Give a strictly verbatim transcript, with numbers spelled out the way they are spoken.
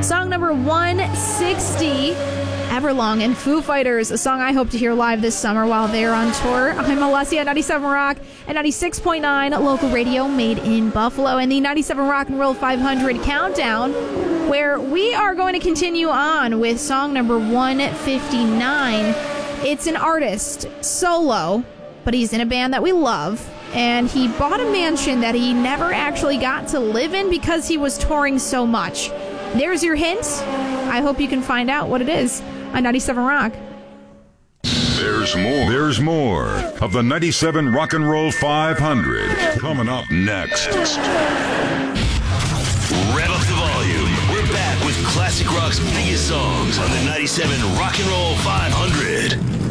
Song number one sixty, Everlong and Foo Fighters, a song I hope to hear live this summer while they're on tour. I'm Alessia, ninety-seven Rock and ninety-six point nine local radio made in Buffalo, and the ninety-seven Rock and Roll five hundred countdown, where we are going to continue on with song number one fifty-nine. It's an artist, solo, but he's in a band that we love, and he bought a mansion that he never actually got to live in because he was touring so much. There's your hint. I hope you can find out what it is on ninety-seven Rock. There's more. There's more of the ninety-seven Rock and Roll five hundred coming up next. Rev up the volume. We're back with classic rock's biggest songs on the ninety-seven Rock and Roll five hundred.